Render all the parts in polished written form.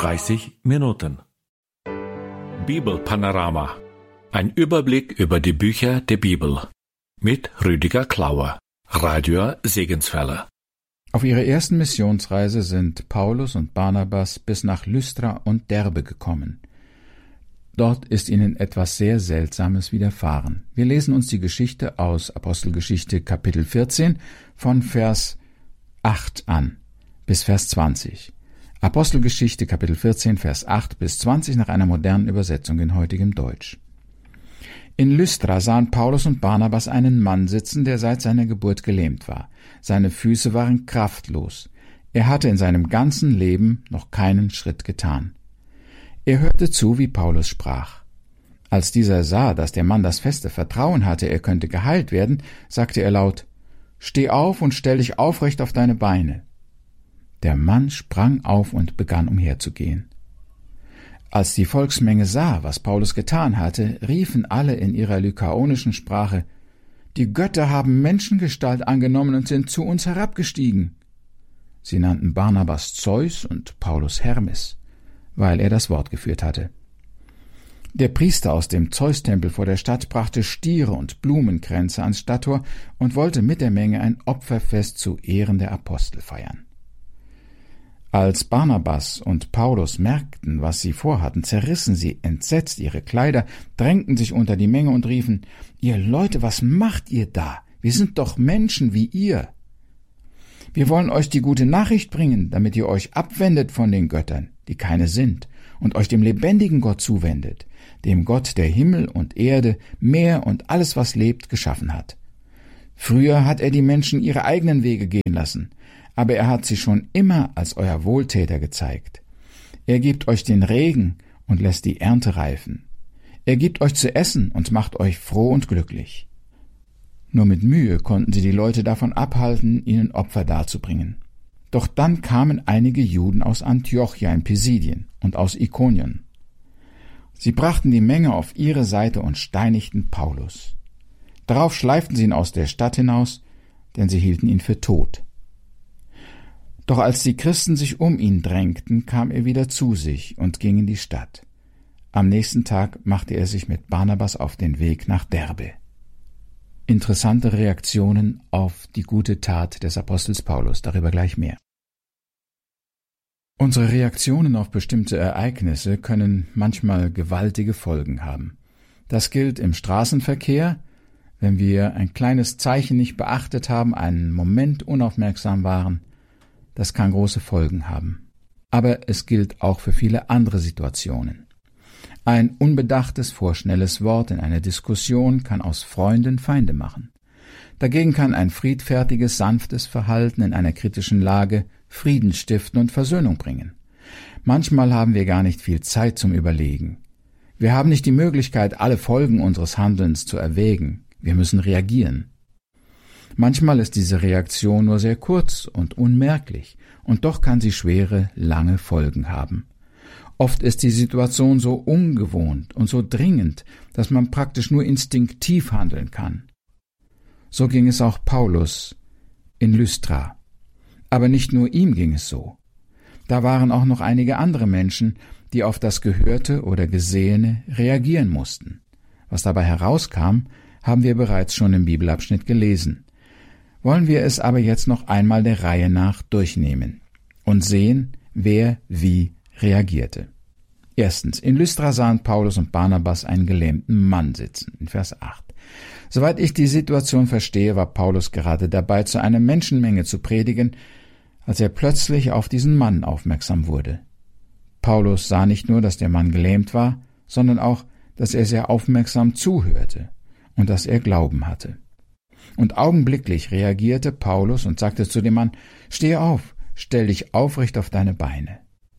30 Minuten. Bibelpanorama. Ein Überblick über die Bücher der Bibel. Mit Rüdiger Klauer. Radio Segenswelle. Auf ihrer ersten Missionsreise sind Paulus und Barnabas bis nach Lystra und Derbe gekommen. Dort ist ihnen etwas sehr Seltsames widerfahren. Wir lesen uns die Geschichte aus Apostelgeschichte Kapitel 14 von Vers 8 an bis Vers 20. Apostelgeschichte Kapitel 14, Vers 8 bis 20 nach einer modernen Übersetzung in heutigem Deutsch. In Lystra sahen Paulus und Barnabas einen Mann sitzen, der seit seiner Geburt gelähmt war. Seine Füße waren kraftlos. Er hatte in seinem ganzen Leben noch keinen Schritt getan. Er hörte zu, wie Paulus sprach. Als dieser sah, dass der Mann das feste Vertrauen hatte, er könnte geheilt werden, sagte er laut: »Steh auf und stell dich aufrecht auf deine Beine.« Der Mann sprang auf und begann umherzugehen. Als die Volksmenge sah, was Paulus getan hatte, riefen alle in ihrer lykaonischen Sprache: »Die Götter haben Menschengestalt angenommen und sind zu uns herabgestiegen.« Sie nannten Barnabas Zeus und Paulus Hermes, weil er das Wort geführt hatte. Der Priester aus dem Zeustempel vor der Stadt brachte Stiere und Blumenkränze ans Stadttor und wollte mit der Menge ein Opferfest zu Ehren der Apostel feiern. Als Barnabas und Paulus merkten, was sie vorhatten, zerrissen sie entsetzt ihre Kleider, drängten sich unter die Menge und riefen: »Ihr Leute, was macht ihr da? Wir sind doch Menschen wie ihr. Wir wollen euch die gute Nachricht bringen, damit ihr euch abwendet von den Göttern, die keine sind, und euch dem lebendigen Gott zuwendet, dem Gott, der Himmel und Erde, Meer und alles, was lebt, geschaffen hat. Früher hat er die Menschen ihre eigenen Wege gehen lassen, aber er hat sie schon immer als euer Wohltäter gezeigt. Er gibt euch den Regen und lässt die Ernte reifen. Er gibt euch zu essen und macht euch froh und glücklich.« Nur mit Mühe konnten sie die Leute davon abhalten, ihnen Opfer darzubringen. Doch dann kamen einige Juden aus Antiochia in Pisidien und aus Ikonien. Sie brachten die Menge auf ihre Seite und steinigten Paulus. Darauf schleiften sie ihn aus der Stadt hinaus, denn sie hielten ihn für tot. Doch als die Christen sich um ihn drängten, kam er wieder zu sich und ging in die Stadt. Am nächsten Tag machte er sich mit Barnabas auf den Weg nach Derbe. Interessante Reaktionen auf die gute Tat des Apostels Paulus, darüber gleich mehr. Unsere Reaktionen auf bestimmte Ereignisse können manchmal gewaltige Folgen haben. Das gilt im Straßenverkehr, wenn wir ein kleines Zeichen nicht beachtet haben, einen Moment unaufmerksam waren. Das kann große Folgen haben. Aber es gilt auch für viele andere Situationen. Ein unbedachtes, vorschnelles Wort in einer Diskussion kann aus Freunden Feinde machen. Dagegen kann ein friedfertiges, sanftes Verhalten in einer kritischen Lage Frieden stiften und Versöhnung bringen. Manchmal haben wir gar nicht viel Zeit zum Überlegen. Wir haben nicht die Möglichkeit, alle Folgen unseres Handelns zu erwägen. Wir müssen reagieren. Manchmal ist diese Reaktion nur sehr kurz und unmerklich, und doch kann sie schwere, lange Folgen haben. Oft ist die Situation so ungewohnt und so dringend, dass man praktisch nur instinktiv handeln kann. So ging es auch Paulus in Lystra. Aber nicht nur ihm ging es so. Da waren auch noch einige andere Menschen, die auf das Gehörte oder Gesehene reagieren mussten. Was dabei herauskam, haben wir bereits schon im Bibelabschnitt gelesen. Wollen wir es aber jetzt noch einmal der Reihe nach durchnehmen und sehen, wer wie reagierte. Erstens, in Lystra sahen Paulus und Barnabas einen gelähmten Mann sitzen, in Vers 8. Soweit ich die Situation verstehe, war Paulus gerade dabei, zu einer Menschenmenge zu predigen, als er plötzlich auf diesen Mann aufmerksam wurde. Paulus sah nicht nur, dass der Mann gelähmt war, sondern auch, dass er sehr aufmerksam zuhörte und dass er Glauben hatte. Und augenblicklich reagierte Paulus und sagte zu dem Mann: »Steh auf, stell dich aufrecht auf deine Beine.«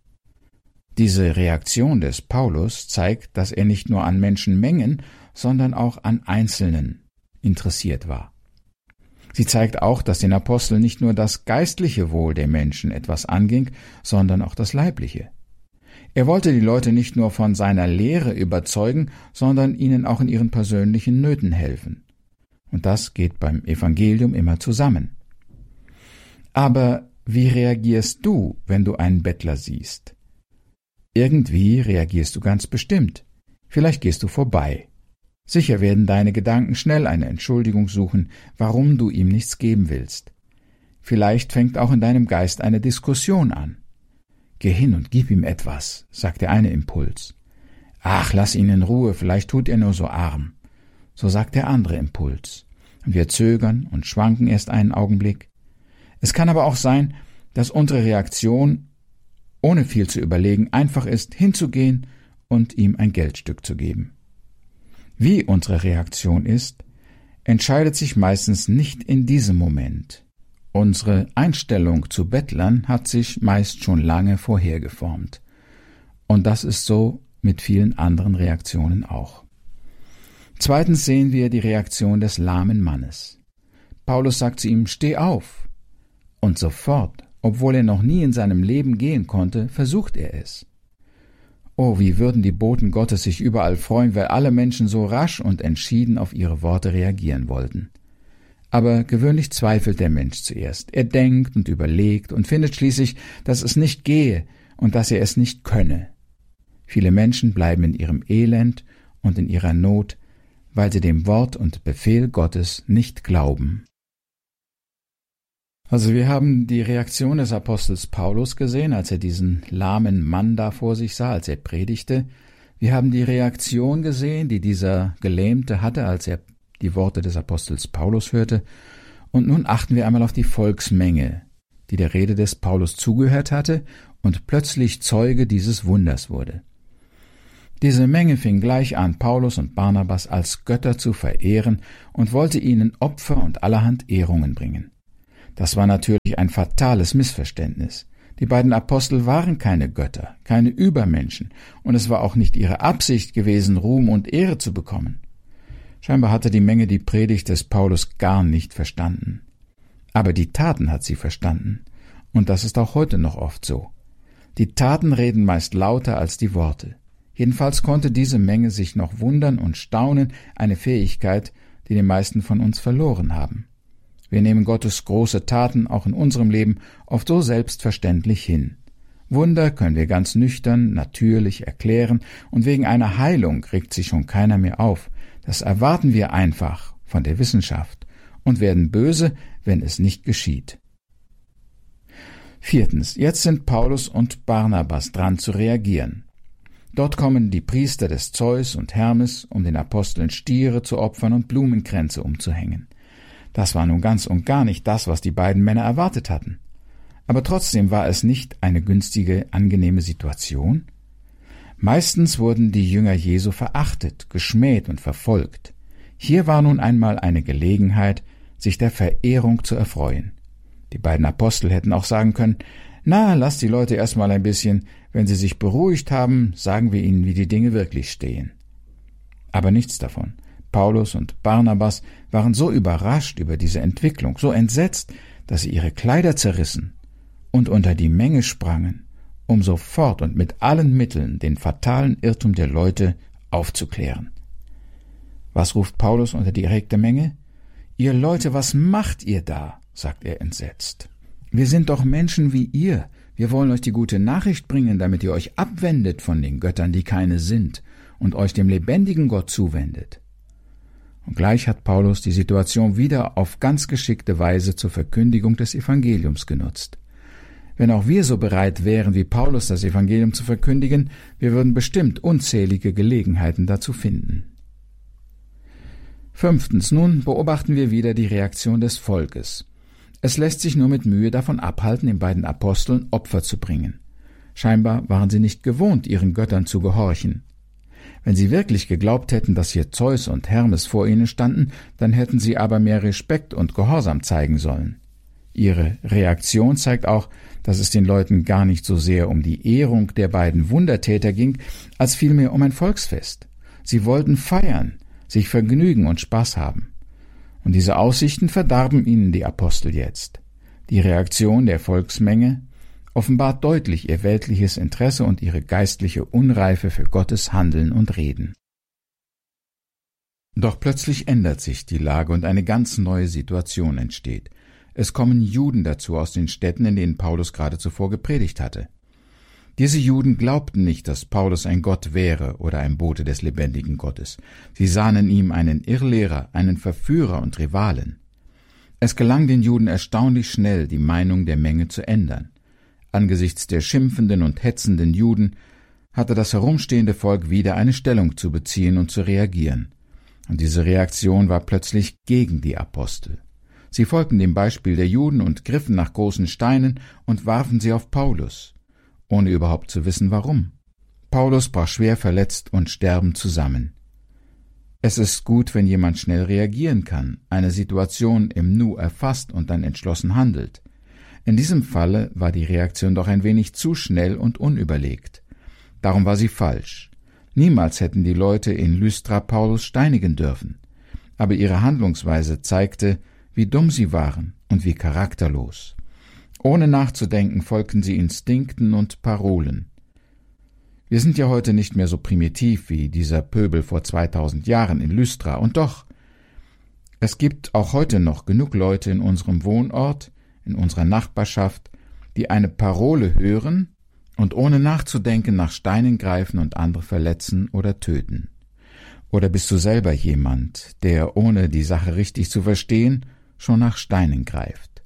Diese Reaktion des Paulus zeigt, dass er nicht nur an Menschenmengen, sondern auch an Einzelnen interessiert war. Sie zeigt auch, dass den Aposteln nicht nur das geistliche Wohl der Menschen etwas anging, sondern auch das leibliche. Er wollte die Leute nicht nur von seiner Lehre überzeugen, sondern ihnen auch in ihren persönlichen Nöten helfen. Und das geht beim Evangelium immer zusammen. Aber wie reagierst du, wenn du einen Bettler siehst? Irgendwie reagierst du ganz bestimmt. Vielleicht gehst du vorbei. Sicher werden deine Gedanken schnell eine Entschuldigung suchen, warum du ihm nichts geben willst. Vielleicht fängt auch in deinem Geist eine Diskussion an. Geh hin und gib ihm etwas, sagt der eine Impuls. Ach, lass ihn in Ruhe, vielleicht tut er nur so arm. So sagt der andere Impuls. Und wir zögern und schwanken erst einen Augenblick. Es kann aber auch sein, dass unsere Reaktion, ohne viel zu überlegen, einfach ist, hinzugehen und ihm ein Geldstück zu geben. Wie unsere Reaktion ist, entscheidet sich meistens nicht in diesem Moment. Unsere Einstellung zu Bettlern hat sich meist schon lange vorher geformt. Und das ist so mit vielen anderen Reaktionen auch. Zweitens sehen wir die Reaktion des lahmen Mannes. Paulus sagt zu ihm, steh auf. Und sofort, obwohl er noch nie in seinem Leben gehen konnte, versucht er es. Oh, wie würden die Boten Gottes sich überall freuen, weil alle Menschen so rasch und entschieden auf ihre Worte reagieren wollten. Aber gewöhnlich zweifelt der Mensch zuerst. Er denkt und überlegt und findet schließlich, dass es nicht gehe und dass er es nicht könne. Viele Menschen bleiben in ihrem Elend und in ihrer Not, weil sie dem Wort und Befehl Gottes nicht glauben. Also wir haben die Reaktion des Apostels Paulus gesehen, als er diesen lahmen Mann da vor sich sah, als er predigte. Wir haben die Reaktion gesehen, die dieser Gelähmte hatte, als er die Worte des Apostels Paulus hörte. Und nun achten wir einmal auf die Volksmenge, die der Rede des Paulus zugehört hatte und plötzlich Zeuge dieses Wunders wurde. Diese Menge fing gleich an, Paulus und Barnabas als Götter zu verehren und wollte ihnen Opfer und allerhand Ehrungen bringen. Das war natürlich ein fatales Missverständnis. Die beiden Apostel waren keine Götter, keine Übermenschen, und es war auch nicht ihre Absicht gewesen, Ruhm und Ehre zu bekommen. Scheinbar hatte die Menge die Predigt des Paulus gar nicht verstanden. Aber die Taten hat sie verstanden, und das ist auch heute noch oft so. Die Taten reden meist lauter als die Worte. Jedenfalls konnte diese Menge sich noch wundern und staunen, eine Fähigkeit, die die meisten von uns verloren haben. Wir nehmen Gottes große Taten auch in unserem Leben oft so selbstverständlich hin. Wunder können wir ganz nüchtern, natürlich erklären, und wegen einer Heilung regt sich schon keiner mehr auf. Das erwarten wir einfach von der Wissenschaft und werden böse, wenn es nicht geschieht. Viertens, jetzt sind Paulus und Barnabas dran zu reagieren. Dort kommen die Priester des Zeus und Hermes, um den Aposteln Stiere zu opfern und Blumenkränze umzuhängen. Das war nun ganz und gar nicht das, was die beiden Männer erwartet hatten. Aber trotzdem war es nicht eine günstige, angenehme Situation. Meistens wurden die Jünger Jesu verachtet, geschmäht und verfolgt. Hier war nun einmal eine Gelegenheit, sich der Verehrung zu erfreuen. Die beiden Apostel hätten auch sagen können, na, lasst die Leute erst mal ein bisschen, wenn sie sich beruhigt haben, sagen wir ihnen, wie die Dinge wirklich stehen. Aber nichts davon. Paulus und Barnabas waren so überrascht über diese Entwicklung, so entsetzt, dass sie ihre Kleider zerrissen und unter die Menge sprangen, um sofort und mit allen Mitteln den fatalen Irrtum der Leute aufzuklären. Was ruft Paulus unter die erregte Menge? »Ihr Leute, was macht ihr da?« sagt er entsetzt. »Wir sind doch Menschen wie ihr. Wir wollen euch die gute Nachricht bringen, damit ihr euch abwendet von den Göttern, die keine sind, und euch dem lebendigen Gott zuwendet.« Und gleich hat Paulus die Situation wieder auf ganz geschickte Weise zur Verkündigung des Evangeliums genutzt. Wenn auch wir so bereit wären, wie Paulus das Evangelium zu verkündigen, wir würden bestimmt unzählige Gelegenheiten dazu finden. Fünftens, nun beobachten wir wieder die Reaktion des Volkes. Es lässt sich nur mit Mühe davon abhalten, den beiden Aposteln Opfer zu bringen. Scheinbar waren sie nicht gewohnt, ihren Göttern zu gehorchen. Wenn sie wirklich geglaubt hätten, dass hier Zeus und Hermes vor ihnen standen, dann hätten sie aber mehr Respekt und Gehorsam zeigen sollen. Ihre Reaktion zeigt auch, dass es den Leuten gar nicht so sehr um die Ehrung der beiden Wundertäter ging, als vielmehr um ein Volksfest. Sie wollten feiern, sich vergnügen und Spaß haben. Und diese Aussichten verdarben ihnen die Apostel jetzt. Die Reaktion der Volksmenge offenbart deutlich ihr weltliches Interesse und ihre geistliche Unreife für Gottes Handeln und Reden. Doch plötzlich ändert sich die Lage und eine ganz neue Situation entsteht. Es kommen Juden dazu aus den Städten, in denen Paulus gerade zuvor gepredigt hatte. Diese Juden glaubten nicht, dass Paulus ein Gott wäre oder ein Bote des lebendigen Gottes. Sie sahen in ihm einen Irrlehrer, einen Verführer und Rivalen. Es gelang den Juden erstaunlich schnell, die Meinung der Menge zu ändern. Angesichts der schimpfenden und hetzenden Juden hatte das herumstehende Volk wieder eine Stellung zu beziehen und zu reagieren. Und diese Reaktion war plötzlich gegen die Apostel. Sie folgten dem Beispiel der Juden und griffen nach großen Steinen und warfen sie auf Paulus, ohne überhaupt zu wissen, warum. Paulus brach schwer verletzt und sterbend zusammen. Es ist gut, wenn jemand schnell reagieren kann, eine Situation im Nu erfasst und dann entschlossen handelt. In diesem Falle war die Reaktion doch ein wenig zu schnell und unüberlegt. Darum war sie falsch. Niemals hätten die Leute in Lystra Paulus steinigen dürfen. Aber ihre Handlungsweise zeigte, wie dumm sie waren und wie charakterlos. Ohne nachzudenken folgten sie Instinkten und Parolen. Wir sind ja heute nicht mehr so primitiv wie dieser Pöbel vor 2000 Jahren in Lystra, und doch, es gibt auch heute noch genug Leute in unserem Wohnort, in unserer Nachbarschaft, die eine Parole hören und ohne nachzudenken nach Steinen greifen und andere verletzen oder töten. Oder bist du selber jemand, der, ohne die Sache richtig zu verstehen, schon nach Steinen greift?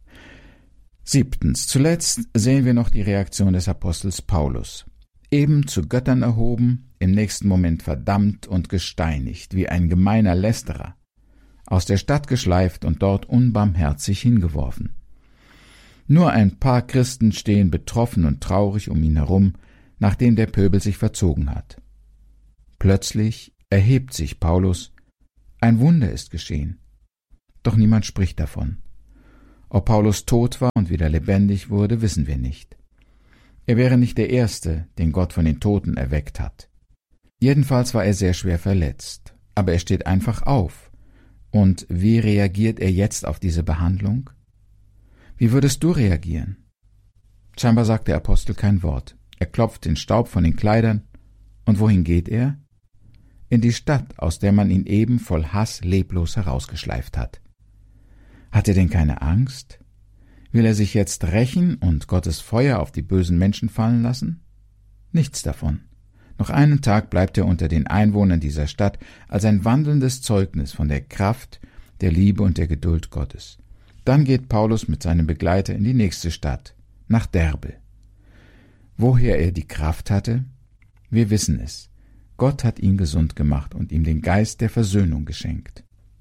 7. Zuletzt sehen wir noch die Reaktion des Apostels Paulus. Eben zu Göttern erhoben, im nächsten Moment verdammt und gesteinigt, wie ein gemeiner Lästerer, aus der Stadt geschleift und dort unbarmherzig hingeworfen. Nur ein paar Christen stehen betroffen und traurig um ihn herum, nachdem der Pöbel sich verzogen hat. Plötzlich erhebt sich Paulus. Ein Wunder ist geschehen. Doch niemand spricht davon. Ob Paulus tot war und wieder lebendig wurde, wissen wir nicht. Er wäre nicht der Erste, den Gott von den Toten erweckt hat. Jedenfalls war er sehr schwer verletzt, aber er steht einfach auf. Und wie reagiert er jetzt auf diese Behandlung? Wie würdest du reagieren? Scheinbar sagt der Apostel kein Wort. Er klopft den Staub von den Kleidern. Und wohin geht er? In die Stadt, aus der man ihn eben voll Hass leblos herausgeschleift hat. Hat er denn keine Angst? Will er sich jetzt rächen und Gottes Feuer auf die bösen Menschen fallen lassen? Nichts davon. Noch einen Tag bleibt er unter den Einwohnern dieser Stadt als ein wandelndes Zeugnis von der Kraft, der Liebe und der Geduld Gottes. Dann geht Paulus mit seinem Begleiter in die nächste Stadt, nach Derbe. Woher er die Kraft hatte? Wir wissen es. Gott hat ihn gesund gemacht und ihm den Geist der Versöhnung geschenkt.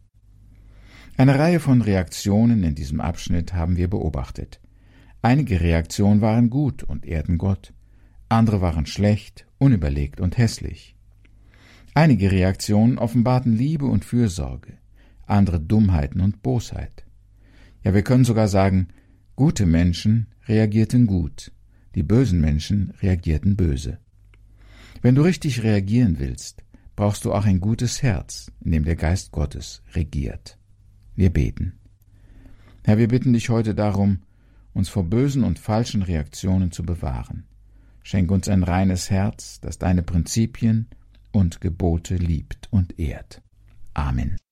Eine Reihe von Reaktionen in diesem Abschnitt haben wir beobachtet. Einige Reaktionen waren gut und ehrten Gott, andere waren schlecht, unüberlegt und hässlich. Einige Reaktionen offenbarten Liebe und Fürsorge, andere Dummheiten und Bosheit. Ja, wir können sogar sagen, gute Menschen reagierten gut, die bösen Menschen reagierten böse. Wenn du richtig reagieren willst, brauchst du auch ein gutes Herz, in dem der Geist Gottes regiert. Wir beten. Herr, wir bitten dich heute darum, uns vor bösen und falschen Reaktionen zu bewahren. Schenk uns ein reines Herz, das deine Prinzipien und Gebote liebt und ehrt. Amen.